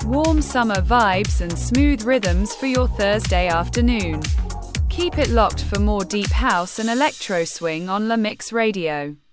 Warm summer vibes and smooth rhythms for your Thursday afternoon. Keep it locked for more deep house and electro swing on La Mix Radio.